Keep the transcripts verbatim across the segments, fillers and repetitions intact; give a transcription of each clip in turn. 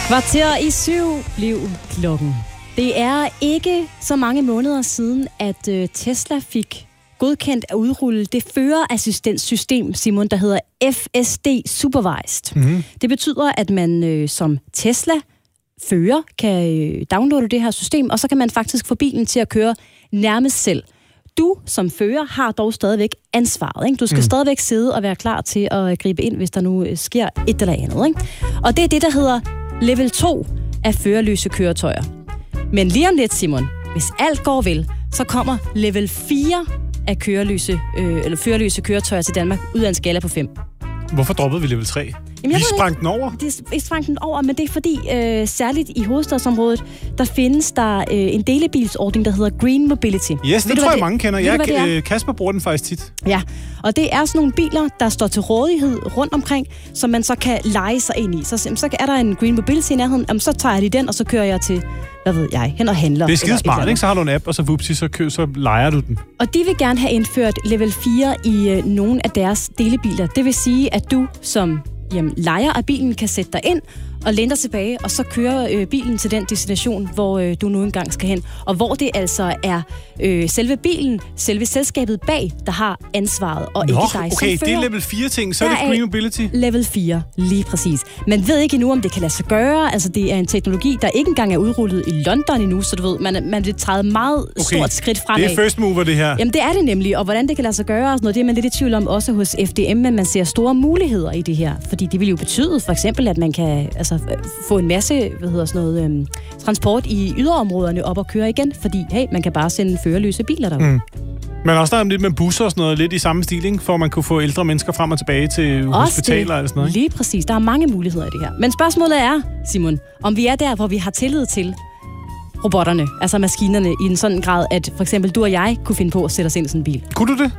Kvarter i syv blev klokken. Det er ikke så mange måneder siden, at Tesla fik godkendt at udrulle det førerassistenssystem, Simon, der hedder F S D Supervised. Mm-hmm. Det betyder, at man øh, som Tesla-fører kan øh, downloade det her system, og så kan man faktisk få bilen til at køre nærmest selv. Du som fører har dog stadigvæk ansvaret. Ikke? Du skal mm. stadigvæk sidde og være klar til at gribe ind, hvis der nu sker et eller andet. Ikke? Og det er det, der hedder level to af førerløse køretøjer. Men lige om lidt, Simon, hvis alt går vel, så kommer level fire af køreløse, øh, eller førerløse køretøjer til Danmark ud af en skala på fem. Hvorfor droppede vi level tre? Jamen, vi sprang den over? Det, vi sprang den over, men det er fordi, øh, særligt i hovedstadsområdet, der findes der øh, en delebilsordning, der hedder Green Mobility. Yes, det tror jeg, mange kender. Jeg, øh, Kasper bruger den faktisk tit. Ja, og det er sådan nogle biler, der står til rådighed rundt omkring, som man så kan leje sig ind i. Så, så er der en Green Mobility i nærheden, jamen, så tager jeg lige den, og så kører jeg til, hvad ved jeg, hen og handler. Det er skide smart, ikke? Så har du en app, og så vupsi, så, kø, så lejer du den. Og de vil gerne have indført level fire i øh, nogle af deres delebiler. Det vil sige, at du som jamen, lejer af bilen kan sætte dig ind og læne dig tilbage, og så kører øh, bilen til den destination, hvor øh, du nu engang skal hen. Og hvor det altså er øh, selve bilen, selve selskabet bag, der har ansvaret, og Nå, ikke dig okay, som fører. Det er level fire ting, så er det Green Mobility? Level fire, lige præcis. Man ved ikke endnu, om det kan lade sig gøre. Altså, det er en teknologi, der ikke engang er udrullet i London endnu, så du ved, man, man vil træde meget okay. stort skridt fremad. Det er first mover, det her. Jamen, det er det nemlig, og hvordan det kan lade sig gøre, og sådan noget, det er man lidt i tvivl om, også hos F D M, men man ser store muligheder i det her, fordi det vil jo betyde, for eksempel, at man kan altså, få en masse, hvad hedder sådan noget, øhm, transport i yderområderne op og køre igen, fordi, hey, man kan bare sende førerløse biler derude. Mm. Men også der er lidt med busser og sådan noget, lidt i samme stil, ikke? For at man kunne få ældre mennesker frem og tilbage til også hospitaler eller sådan noget. Ikke? Lige præcis. Der er mange muligheder i det her. Men spørgsmålet er, Simon, om vi er der, hvor vi har tillid til robotterne, altså maskinerne, i en sådan grad, at for eksempel du og jeg kunne finde på at sætte os ind i sådan en bil. Kunne du det?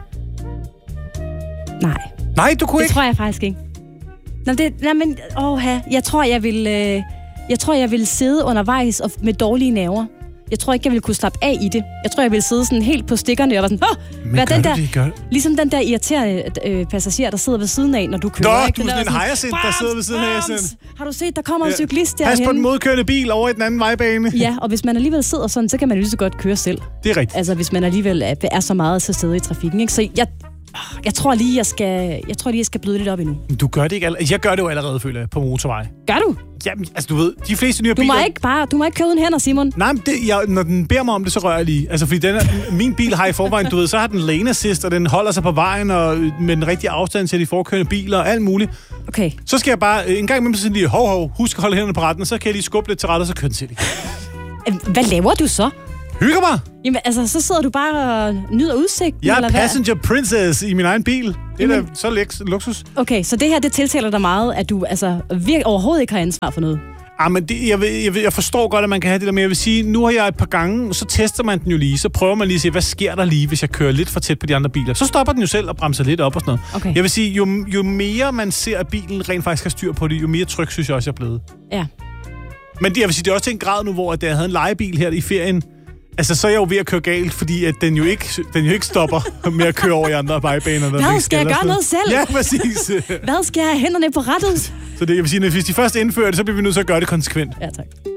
Nej. Nej, du kunne det ikke? Det tror jeg faktisk ikke. Nå, det, nej, men, åh, jeg tror, jeg vil, øh, jeg tror, jeg vil sidde undervejs og med dårlige nerver. Jeg tror ikke, jeg ville kunne slappe af i det. Jeg tror, jeg ville sidde sådan helt på stikkerne og være sådan, åh, hvad den der, det, gør... ligesom den der irriterende øh, passager, der sidder ved siden af, når du kører. Nå, ikke? Du er sådan en hyacinth, der sidder ved siden af. Sådan. Har du set, der kommer en ja. cyklist derhen? Pas på den modkørende bil over i den anden vejbane. Ja, og hvis man alligevel sidder sådan, så kan man jo lige så godt køre selv. Det er rigtigt. Altså, hvis man alligevel er, er så meget til stede i trafikken, ikke? Så jeg... Jeg tror lige, jeg skal, jeg tror lige, jeg skal bløde lidt op endnu. Du gør det ikke allerede. Jeg gør det jo allerede, føler jeg, på motorvej. Gør du? Jamen, altså du ved, de fleste nye du biler... Må ikke bare, du må ikke køre uden hænder, Simon. Nej, men det, jeg, når den beder mig om det, så rører jeg lige. Altså, fordi den er, min bil har i forvejen, du ved, så har den lane assist, og den holder sig på vejen, og med den rigtige afstand til de forkørende biler og alt muligt. Okay. Så skal jeg bare en gang imellem sådan lige, hov, hov, husk at holde hænderne på retten, og så kan jeg lige skubbe lidt til rettet, og så kører den selv igen. Hvad laver du så? Hygger mig! Jamen, altså, så sidder du bare og nyder udsigten, jeg er eller passenger hvad? princess i min egen bil. Det er Jamen, da så læks, luksus. Okay, så det her, det tiltaler dig meget, at du altså virkelig overhovedet ikke har ansvar for noget. Ah, men det, jeg, jeg, jeg forstår godt, at man kan have det der med, jeg vil sige, nu har jeg et par gange, så tester man den jo lige, så prøver man lige at se, hvad sker der lige, hvis jeg kører lidt for tæt på de andre biler. Så stopper den jo selv og bremser lidt op og sådan noget. Okay. Jeg vil sige, jo, jo mere man ser, at bilen rent faktisk har styr på det, jo mere tryg synes jeg også, jeg er blevet. Ja. Men det, jeg vil sige, det er også til en grad nu, hvor at jeg havde en lejebil her i ferien. Altså, så er jeg jo ved at køre galt, fordi at den, jo ikke, den jo ikke stopper med at køre over i andre vejbaner. Hvad, skal jeg gøre noget selv? Ja, præcis. Hvad, skal jeg have hænderne på rattet? Så det, jeg vil sige, at hvis de først indfører det, så bliver vi nødt til at gøre det konsekvent. Ja, tak.